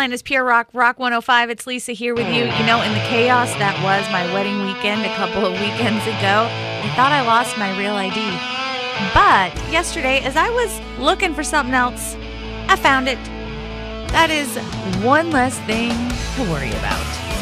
find us Pure Rock, Rock 105. It's Lisa here with you. You know, in the chaos that was my wedding weekend a couple of weekends ago, I thought I lost my real ID. But yesterday, as I was looking for something else, I found it. That is one less thing to worry about.